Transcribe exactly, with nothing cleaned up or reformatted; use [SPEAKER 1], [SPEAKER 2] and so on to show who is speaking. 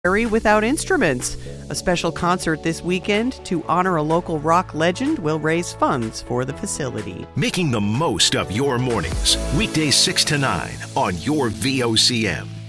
[SPEAKER 1] without instruments. A special concert this weekend to honor a local rock legend will raise funds for the facility.
[SPEAKER 2] Making the most of your mornings. Weekdays six to nine on your V O C M.